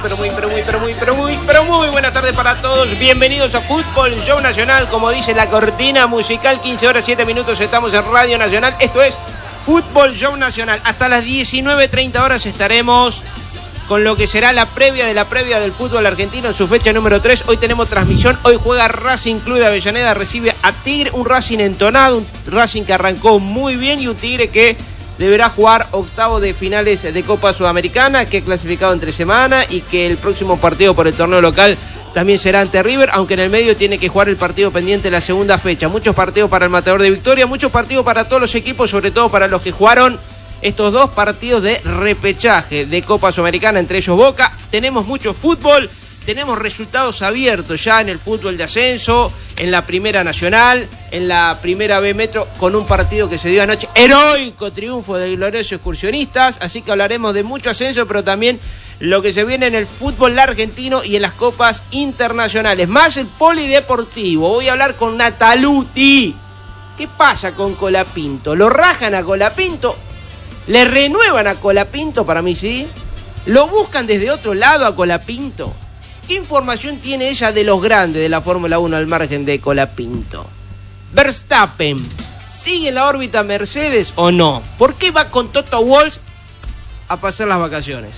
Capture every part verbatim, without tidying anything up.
Pero muy, pero muy, pero muy, pero muy, pero muy buenas tardes para todos. Bienvenidos a Fútbol Show Nacional. Como dice la cortina musical, quince horas siete minutos estamos en Radio Nacional. Esto es Fútbol Show Nacional. Hasta las diecinueve treinta horas estaremos con lo que será la previa de la previa del fútbol argentino en su fecha número tres. Hoy tenemos transmisión. Hoy juega Racing Club de Avellaneda, recibe a Tigre. Un Racing entonado, un Racing que arrancó muy bien y un Tigre que deberá jugar octavo de finales de Copa Sudamericana, que ha clasificado entre semana y que el próximo partido por el torneo local también será ante River, aunque en el medio tiene que jugar el partido pendiente de la segunda fecha. Muchos partidos para el Matador de Victoria, muchos partidos para todos los equipos, sobre todo para los que jugaron estos dos partidos de repechaje de Copa Sudamericana, entre ellos Boca. Tenemos mucho fútbol, tenemos resultados abiertos ya en el fútbol de ascenso, en la Primera Nacional, en la Primera B Metro, con un partido que se dio anoche, heroico triunfo del glorioso Excursionistas, así que hablaremos de mucho ascenso, pero también lo que se viene en el fútbol argentino y en las copas internacionales, más el polideportivo. Voy a hablar con Nataluti. ¿Qué pasa con Colapinto? ¿Lo rajan a Colapinto? ¿Le renuevan a Colapinto? Para mí sí. ¿Lo buscan desde otro lado a Colapinto? ¿Qué información tiene ella de los grandes de la Fórmula uno al margen de Colapinto? Verstappen, ¿sigue en la órbita Mercedes o no? ¿Por qué va con Toto Wolff a pasar las vacaciones?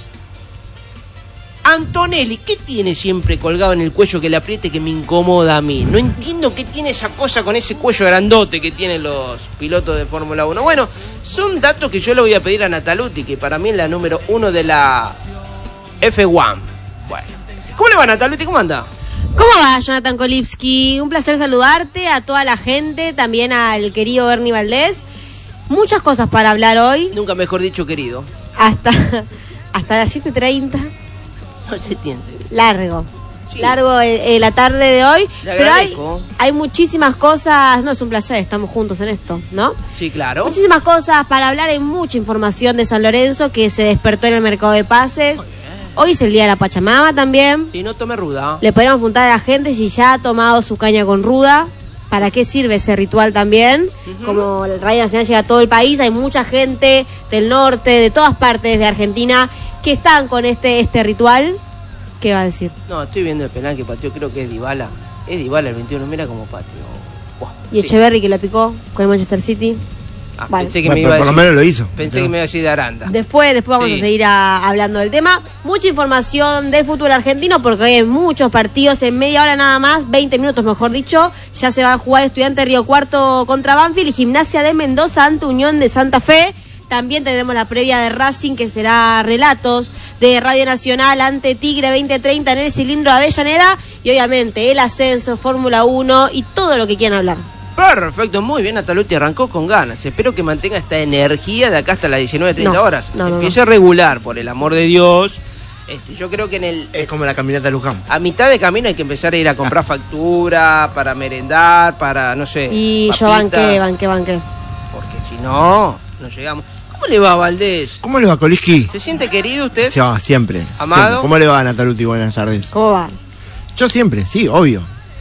Antonelli, ¿qué tiene siempre colgado en el cuello que le apriete que me incomoda a mí? No entiendo qué tiene esa cosa con ese cuello grandote que tienen los pilotos de Fórmula uno. Bueno, son datos que yo le voy a pedir a Nataluti, que para mí es la número uno de la F uno. Bueno, ¿cómo le va, Nataluti? ¿Cómo anda? ¿Cómo va, Jonathan Kolipski? Un placer saludarte, a toda la gente, también al querido Ernie Valdés. Muchas cosas para hablar hoy. Nunca mejor dicho, querido. Hasta, hasta las siete treinta. No se entiende. Largo. Sí. Largo eh, eh, la tarde de hoy. Le pero hay, agradezco. hay muchísimas cosas. No, es un placer, estamos juntos en esto, ¿no? Sí, claro. Muchísimas cosas para hablar. Hay mucha información de San Lorenzo que se despertó en el mercado de pases. Hoy es el día de la Pachamama también. Si no tome ruda. Le podemos preguntar a la gente si ya ha tomado su caña con ruda. ¿Para qué sirve ese ritual también? Uh-huh. Como el Radio Nacional llega a todo el país, hay mucha gente del norte, de todas partes de Argentina, que están con este, este ritual. ¿Qué va a decir? No, estoy viendo el penal que pateó, creo que es Dybala. Es Dybala el veintiuno, mira cómo pateó. Wow. Y Sí. Echeverri que la picó con el Manchester City. Ah, Vale. Pensé que Bueno, me iba a por decir, lo menos lo hizo. Pensé que me iba a decir de Aranda. Después, después vamos Sí. a seguir a, hablando del tema. Mucha información del fútbol argentino porque hay muchos partidos en media hora nada más, veinte minutos mejor dicho. Ya se va a jugar Estudiantes Río Cuarto contra Banfield y Gimnasia de Mendoza ante Unión de Santa Fe. También tendremos la previa de Racing, que será relatos de Radio Nacional ante Tigre veinte treinta en el cilindro de Avellaneda. Y obviamente el ascenso, Fórmula uno y todo lo que quieran hablar. Perfecto, muy bien, Nataluti arrancó con ganas. Espero que mantenga esta energía de acá hasta las diecinueve treinta No, horas. no, no, Empiece a regular, por el amor de Dios. Este, yo creo que en el Es como la caminata de Luján. a mitad de camino hay que empezar a ir a comprar factura, para merendar, para, no sé, Y yo papita, banqué, banqué, banqué. porque si no, no llegamos. ¿Cómo le va, Valdés? ¿Cómo le va, Koliski? ¿Se siente querido usted? Se va, siempre. ¿Amado? Siempre. ¿Cómo le va, Nataluti? Buenas tardes. ¿Cómo va? Yo siempre, sí, obvio.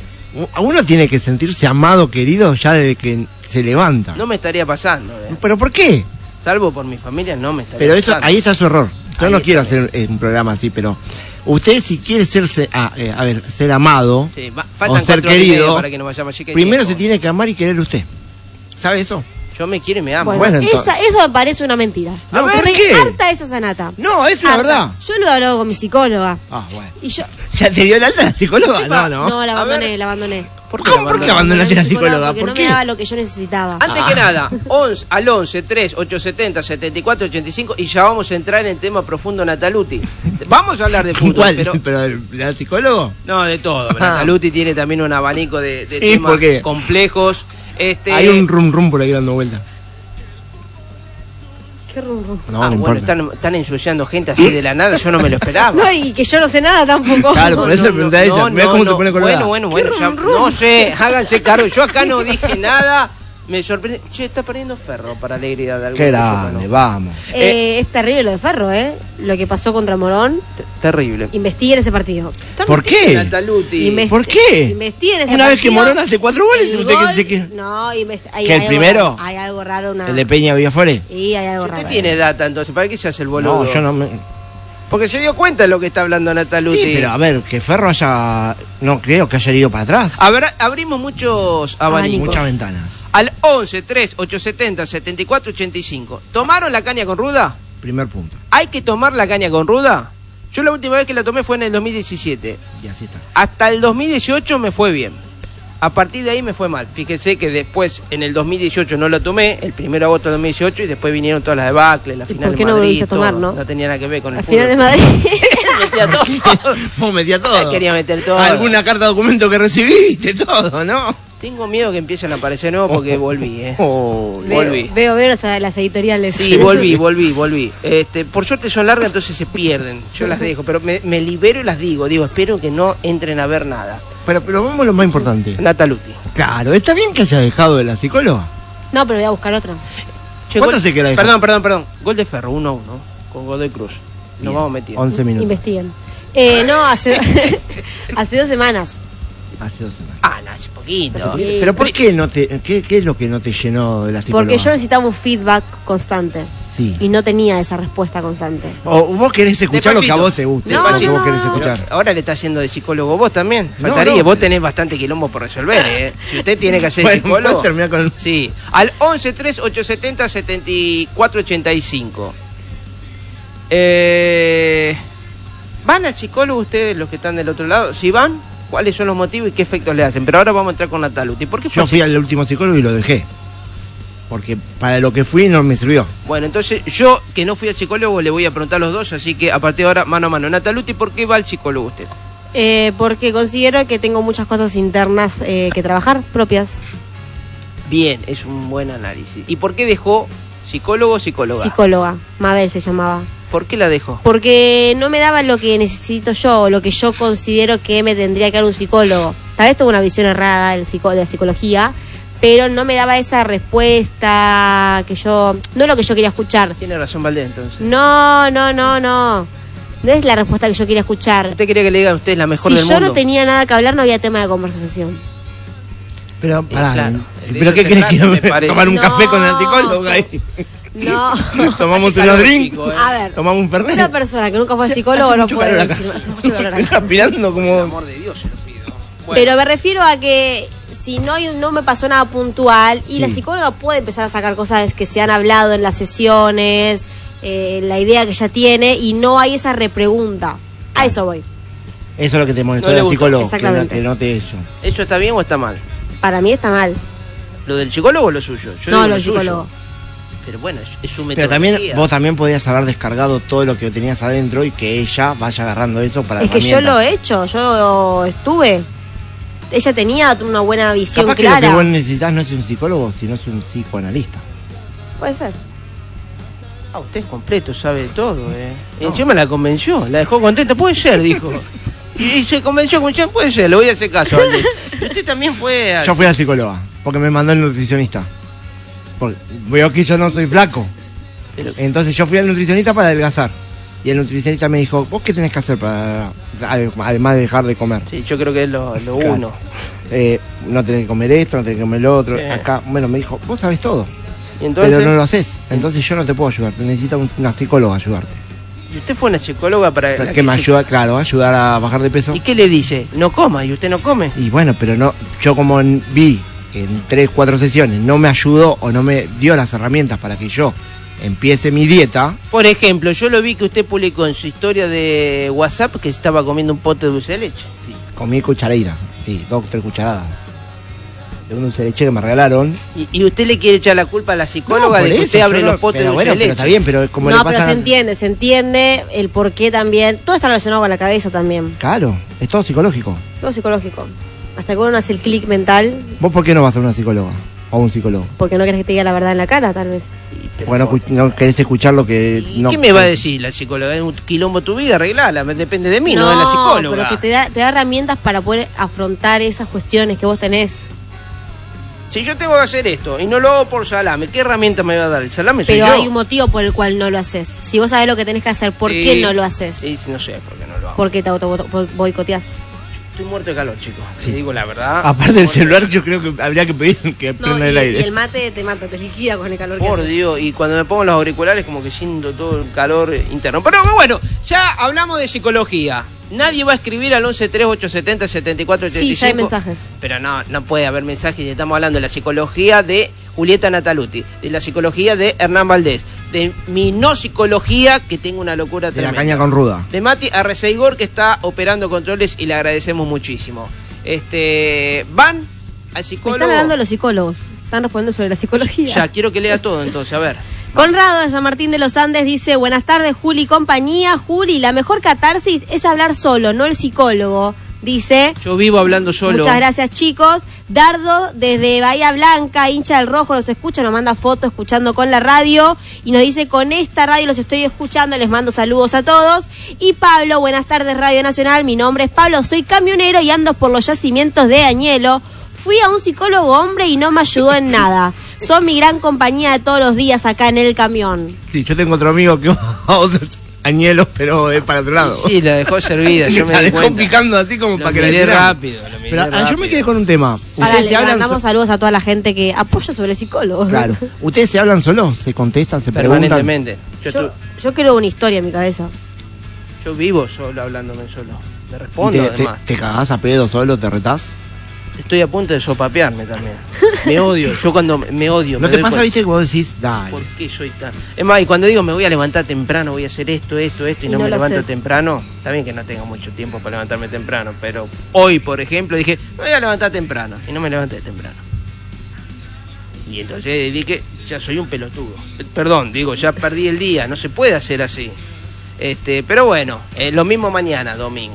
U- Uno tiene que sentirse amado, querido, ya desde que se levanta. No me estaría pasando, ¿eh? ¿Pero por qué? Salvo por mi familia, no me estaría Pero eso, pasando. ahí está su error. Yo Ahí no está quiero bien. hacer eh, un programa así, pero usted si quiere serse, ah, eh, a ver, ser amado Sí, va- o faltan ser cuatro horas y media querido, para que nos vayamos. Así que primero se tiempo. tiene que amar y querer usted. ¿Sabe eso? Yo me quiero y me amo. Bueno, Bueno, entonces- esa, eso me parece una mentira. A ver, Estoy ¿qué? harta de esa sanata. No, es la Harta. verdad. Yo lo he hablado con mi psicóloga. Ah, bueno. Y yo. ¿Ya te dio el alta la psicóloga? No, no. No, la A ver. abandoné, la abandoné. ¿Por qué ¿Cómo? la ¿Por qué abandonaste? abandonaste la psicóloga? Porque ¿Por no qué? me daba lo que yo necesitaba. Antes Ah. que nada, once, al once, tres, ocho setenta, setenta y cuatro, ochenta y cinco y ya vamos a entrar en el tema profundo, Nataluti. Vamos a hablar de fútbol, ¿Cuál? pero... ¿Pero el, el psicólogo? No, de todo. pero Ah. Nataluti tiene también un abanico de, de Sí, temas ¿por qué? complejos. Este... Hay un rum rum por ahí dando vuelta. Qué rum, rum. No, ah, no bueno, importa. están, están ensuciando gente así de la nada, yo no me lo esperaba. No, y que yo no sé nada tampoco. Claro, por eso le pregunté a ella. Mirá cómo se pone colorada. Bueno, bueno, bueno, ya, no sé, háganse cargo. Yo acá no dije nada, me sorprende. Che, está perdiendo Ferro para alegría de algunos. Qué grande, vamos. Eh, es terrible lo de Ferro, ¿eh? Lo que pasó contra Morón. T- Terrible. Investiguen ese partido. ¿Por qué? Nataluti. Invest- ¿Por qué? Investiguen ese Una partido. vez que Morón hace cuatro goles, El usted gol- que se que No, invest- hay, ¿Que el hay algo primero? raro, hay algo raro. Una... el de Peña Villafore. Sí, hay algo Usted raro. tiene data, entonces, ¿para qué se hace el boludo? No, yo no me. Porque se dio cuenta de lo que está hablando Nataluti. Sí, pero a ver, que Ferro haya... No creo que haya ido para atrás. Habrá, abrimos muchos abanicos. Muchas ventanas. Al once, tres, ocho setenta, setenta y cuatro ochenta y cinco. ¿Tomaron la caña con ruda? Primer punto. ¿Hay que tomar la caña con ruda? Yo la última vez que la tomé fue en el dos mil diecisiete. Y así está. Hasta el dos mil dieciocho me fue bien. A partir de ahí me fue mal. Fíjense que después, en el dos mil dieciocho no la tomé, el primero de agosto de dos mil dieciocho, y después vinieron todas las debacles, la final ¿Por qué de no Madrid, volviste a tomar, todo. no? No tenía nada que ver con el Al fútbol. final de Madrid. Metía todo. Vos metía todo. Quería meter todo. Alguna carta de documento que recibiste, todo, ¿no? Tengo miedo que empiecen a aparecer nuevos porque volví, ¿eh? Oh, Volví. Veo, veo, veo las, las editoriales. Sí, volví, volví, volví. Este, por suerte son largas, entonces se pierden. Yo las dejo, pero me, me libero y las digo. Digo, espero que no entren a ver nada. Pero, pero vamos a lo más importante. Nataluti. Claro, ¿está bien que haya dejado de la psicóloga? No, pero voy a buscar otra. Che, ¿Cuánto gol- hace que la dejó? Perdón, perdón, perdón. Gol de Ferro, uno a uno, con Godoy Cruz. Nos Bien, vamos metiendo. once minutos. Investiguen. Eh, no, hace, hace dos semanas. Hace dos semanas. Ah, no, hace poquito. Sí. Pero ¿por qué no te, qué, qué es lo que no te llenó de la psicóloga? Porque yo necesitaba un feedback constante. Sí. Y no tenía esa respuesta constante. O vos querés escuchar lo que a vos te guste, No, lo que no, vos querés no. escuchar. Pero ahora le está haciendo de psicólogo vos también. No, Faltaría, no. vos tenés bastante quilombo por resolver, ¿eh? Si usted tiene que hacer Bueno, psicólogo. ¿puedes terminar con el- Sí. Al once, tres, ocho setenta, setenta y cuatro ochenta y cinco. Eh, ¿Van al psicólogo ustedes, los que están del otro lado? Si van, ¿cuáles son los motivos y qué efectos le hacen? Pero ahora vamos a entrar con Nataluti. ¿Por qué fue Yo así? fui al último psicólogo y lo dejé. Porque para lo que fui no me sirvió. Bueno, entonces yo, que no fui al psicólogo, le voy a preguntar a los dos, así que a partir de ahora, mano a mano. Nataluti, ¿por qué va al psicólogo usted? Eh, porque considero que tengo muchas cosas internas eh, que trabajar, propias. Bien, es un buen análisis. ¿Y por qué dejó psicólogo o psicóloga? Psicóloga, Mabel se llamaba. ¿Por qué la dejó? Porque no me daba lo que necesito yo, lo que yo considero que me tendría que dar un psicólogo. Tal vez tuve una visión errada del psico- de la psicología, pero no me daba esa respuesta que yo... No lo que yo quería escuchar. Tiene razón Valdés, entonces. No, no, no, no. No es la respuesta que yo quería escuchar. ¿Usted quería que le diga a usted la mejor Si del yo mundo? no tenía nada que hablar, no había tema de conversación. Pero, Y pará, claro, de ¿pero eso qué se querés trata, me que parece. tomar un No. café con la psicóloga ahí? No. Tomamos Qué unos calor, drinks, chico, eh. A ver, tomamos un fernet. una persona que nunca fue al Che, psicólogo hace no mucho puede calor acá. decir hace mucho calor acá. Está aspirando Por el como... amor de Dios se lo pido. Bueno, Pero me refiero a que si no, hay un- no me pasó nada puntual y Sí. la psicóloga puede empezar a sacar cosas que se han hablado en las sesiones, eh, la idea que ya tiene y no hay esa repregunta. A eso voy. Eso es lo que te molestó No le del gustó. psicólogo, que no, Exactamente. que no te eso. ¿eso está bien o está mal? Para mí está mal. ¿Lo del psicólogo o lo suyo? Yo No, digo lo del suyo. psicólogo. Pero bueno, es, es su Pero metodología. también vos también podías haber descargado todo lo que tenías adentro y que ella vaya agarrando eso para Es que yo lo herramientas. he hecho, yo estuve. Ella tenía una buena visión Capaz que clara. lo que vos necesitas no es un psicólogo, sino es un psicoanalista. Puede ser. Ah, usted es completo, sabe de todo, ¿eh? Y encima la convenció, la dejó contenta. Puede ser, dijo. Y, y se convenció, convenció, puede ser, le voy a hacer caso, Valdés. Y usted también fue a... Yo fui a la psicóloga, porque me mandó el nutricionista. Porque veo que yo no soy flaco. Pero- Entonces yo fui al nutricionista para adelgazar. Y el nutricionista me dijo, ¿vos qué tenés que hacer para además de dejar de comer? Sí, yo creo que es lo, lo Claro. uno. Eh, no tenés que comer esto, no tenés que comer lo otro. Sí. Acá, bueno, me dijo, vos sabés todo, Y entonces, pero no lo haces. Entonces yo no te puedo ayudar, necesita un- una psicóloga ayudarte. y usted fue una psicóloga para... la Que me se- ayuda, claro, ayudar a bajar de peso. ¿Y qué le dice? No coma, y usted no come. Y bueno, pero no, yo como en- vi que en tres, cuatro sesiones no me ayudó o no me dio las herramientas para que yo empiece mi dieta, Por ejemplo, yo lo vi que usted publicó en su historia de WhatsApp que estaba comiendo un pote de dulce de leche. sí, comí cucharadita, sí, dos, tres cucharadas. De un dulce de leche que me regalaron. Y, y usted le quiere echar la culpa a la psicóloga No, de por que eso, usted abre yo no- los potes pero de dulce bueno, de leche. pero está bien, pero es como no, le pero pasa se a- entiende, se entiende el por qué también. Todo está relacionado con la cabeza también. Claro, es todo psicológico. Todo psicológico. Hasta que uno no hace el clic mental, ¿Vos por qué no vas a una psicóloga? O a un psicólogo. porque no querés que te diga la verdad en la cara, tal vez. Pero- Porque no, escu- no querés escuchar lo que... ¿Y no, qué me va a decir la psicóloga? Es un quilombo tu vida, arreglala, me- depende de mí, no, de la psicóloga. pero que te da, te da herramientas para poder afrontar esas cuestiones que vos tenés. Si yo tengo que hacer esto y no lo hago por salame, ¿qué herramienta me va a dar? ¿El salame soy Pero yo? hay un motivo por el cual no lo haces. Si vos sabés lo que tenés que hacer, ¿por Sí. qué no lo haces? Sí, sí, no sé por qué no lo hago. Porque te auto boicoteás. Estoy muerto de calor, chicos. Sí. Te digo la verdad. Aparte del celular, yo creo que habría que pedir que no, prenda y, el aire. Y el mate te mata, te liquida con el calor Por que hace. Dios, y cuando me pongo los auriculares como que siento todo el calor interno. Pero bueno, ya hablamos de psicología. Nadie va a escribir al once tres ocho siete cero siete cuatro ocho cinco. Sí, ya hay mensajes. Pero no, no puede haber mensajes. Estamos hablando de la psicología de Julieta Nataluti, de la psicología de Hernán Valdés, de mi no psicología, que tengo una locura de tremenda. La caña con ruda. De Mati Arreceigor, que está operando controles y le agradecemos muchísimo. Este, van al psicólogo. Me están hablando los psicólogos. Están respondiendo sobre la psicología. Ya, quiero que lea todo entonces, a ver. Conrado de San Martín de los Andes dice: buenas tardes, Juli y compañía. Juli, la mejor catarsis es hablar solo, no el psicólogo. Dice: yo vivo hablando solo. Muchas gracias, chicos. Dardo, desde Bahía Blanca, hincha del Rojo, nos escucha, nos manda fotos escuchando con la radio y nos dice: con esta radio los estoy escuchando, les mando saludos a todos. Y Pablo, buenas tardes, Radio Nacional, mi nombre es Pablo, soy camionero y ando por los yacimientos de Añelo. Fui a un psicólogo hombre y no me ayudó en nada. Son mi gran compañía de todos los días acá en el camión. Sí, yo tengo otro amigo que vamos Añelos, pero es para otro lado. Sí, la dejó servida, yo me la di dejó cuenta. picando así como lo para que la miré hicieran. rápido, lo miré Pero rápido. yo me quedé con un tema. Para, Ustedes le se hablan mandamos so- saludos a toda la gente que apoya sobre psicólogos. Claro. ¿Ustedes se hablan solo? ¿Se contestan? ¿Se preguntan? Permanentemente. Yo, Yo, tu- yo creo una historia en mi cabeza. yo vivo solo hablándome solo. Me ¿Y respondo te, te, además. te cagás a pedo solo? ¿Te retás? Estoy a punto de sopapearme también. Me odio, yo cuando me, me odio. ¿No me te doy pasa, cuenta, viste, que vos decís, dale? ¿por qué soy tan...? Es más, y cuando digo me voy a levantar temprano, voy a hacer esto, esto, esto, y, Y no, no me lo levanto haces. temprano, está bien que no tengo mucho tiempo para levantarme temprano, pero hoy, por ejemplo, dije, me voy a levantar temprano, y no me levanté temprano. Y entonces dije, ya soy un pelotudo. Perdón, digo, ya perdí el día, no se puede hacer así. Este, pero bueno, eh, lo mismo mañana, domingo.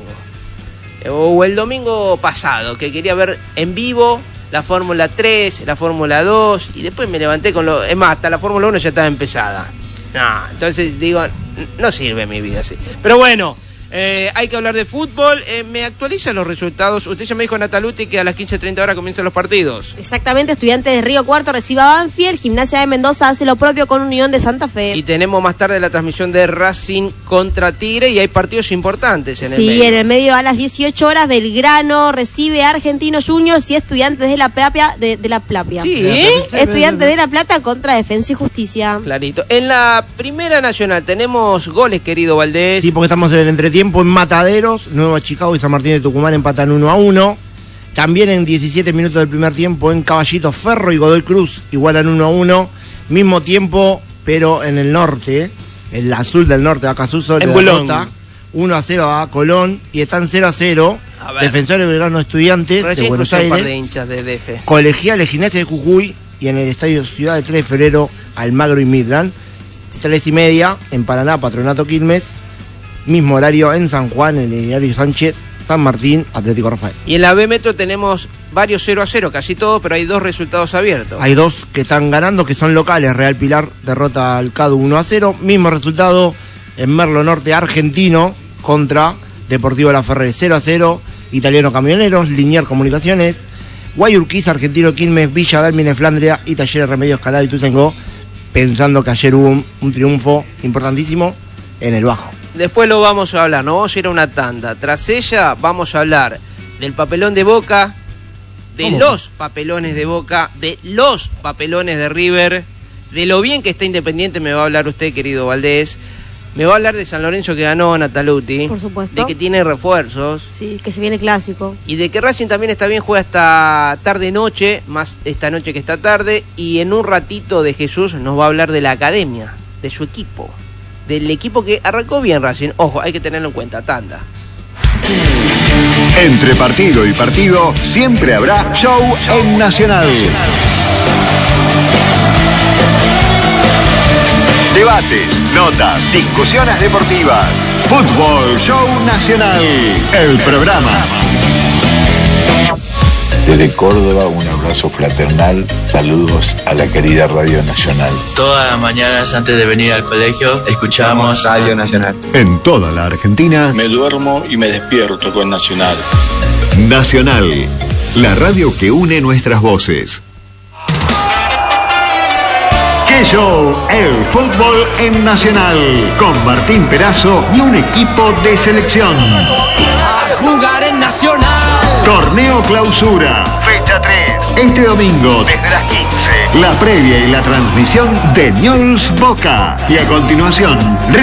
O el domingo pasado, que quería ver en vivo la Fórmula tres, la Fórmula dos, y después me levanté con lo... Es más, hasta la Fórmula uno ya estaba empezada. No, entonces digo, no sirve mi vida así. Pero bueno, eh, hay que hablar de fútbol. Eh, ¿Me actualizan los resultados? Usted ya me dijo, Nataluti, que a las quince treinta horas comienzan los partidos. Exactamente, Estudiantes de Río Cuarto recibe a Banfield, Gimnasia de Mendoza hace lo propio con Unión de Santa Fe. Y tenemos más tarde la transmisión de Racing contra Tigre, y hay partidos importantes en el Sí, medio. en el medio a las dieciocho horas Belgrano recibe a Argentinos Juniors y Estudiantes de la Plata de, de la Plata. Sí, Estudiantes de la Plata contra Defensa y Justicia. clarito. En la Primera Nacional tenemos goles, querido Valdés. Sí, porque estamos en el entretiempo en Mataderos, Nueva Chicago y San Martín de Tucumán empatan uno a uno. También en diecisiete minutos del primer tiempo en Caballito, Ferro y Godoy Cruz igualan uno a uno. Mismo tiempo, pero en el norte, el azul del norte, Acasuso, En le Bulón. derrota uno a cero a Colón y están cero a cero. A ver. Defensores Belgrano Estudiantes de Recién Buenos crucé un par de Aires, hinchas de D F. Colegiales Gimnasia de Jujuy y en el estadio Ciudad de tres de febrero Almagro y Midland. Tres y media en Paraná, Patronato Quilmes. Mismo horario en San Juan, en el Hilario Sánchez, San Martín, Atlético Rafael. Y en la B Metro tenemos varios cero a cero, casi todo, pero hay dos resultados abiertos. Hay dos que están ganando, que son locales. Real Pilar derrota al Cadu uno a cero. Mismo resultado en Merlo Norte, Argentino contra Deportivo La Ferrere cero a cero. Italiano Camioneros, Linier Comunicaciones, Guayurquiza, Argentino Quilmes, Villa Dálmine, Flandria y Talleres Remedios Calado y Tuzengo. Pensando que ayer hubo un, un triunfo importantísimo en el Bajo. Después lo vamos a hablar, nos vamos a ir a una tanda. Tras ella vamos a hablar del papelón de Boca, de ¿Cómo? los papelones de Boca, de los papelones de River, de lo bien que está Independiente me va a hablar usted, querido Valdés. Me va a hablar de San Lorenzo que ganó Nataluti. Por supuesto. De que tiene refuerzos. Sí, que se viene clásico. Y de que Racing también está bien, juega hasta tarde-noche, más esta noche que esta tarde. Y en un ratito de Jesús nos va a hablar de la academia, de su equipo. Del equipo que arrancó bien Racing. Ojo, hay que tenerlo en cuenta, tanda. Entre partido y partido siempre habrá show en Nacional. Debates, notas, discusiones deportivas. Fútbol Show Nacional. El programa. Desde Córdoba, un abrazo fraternal. Saludos a la querida Radio Nacional. Todas las mañanas antes de venir al colegio escuchamos Radio Nacional. En toda la Argentina, Me duermo y me despierto con Nacional. Nacional. La radio que une nuestras voces. ¡Qué show! El fútbol en Nacional. Con Martín Perazo y un equipo de selección. A jugar en Nacional. Torneo Clausura. Fecha tres. Este domingo, Desde las quince. la previa y la transmisión de Newell's Boca. Y a continuación,